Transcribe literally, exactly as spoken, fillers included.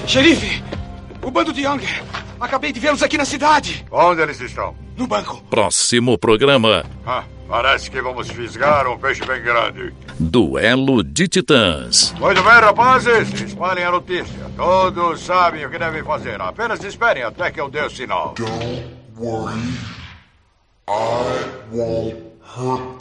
Xerife, o bando de Young. Acabei de vê-los aqui na cidade. Onde eles estão? No banco. Próximo programa. Ah, parece que vamos fisgar um peixe bem grande. Duelo de Titãs. Muito bem, rapazes. Espalhem a notícia. Todos sabem o que devem fazer. Apenas esperem até que eu dê o sinal. Don't worry. I won't hurt